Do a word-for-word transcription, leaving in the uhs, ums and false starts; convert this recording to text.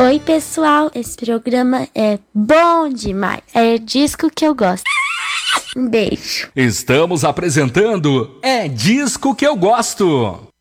Oi, pessoal, esse programa é bom demais. É disco que eu gosto. Um beijo. Estamos apresentando É Disco que eu gosto.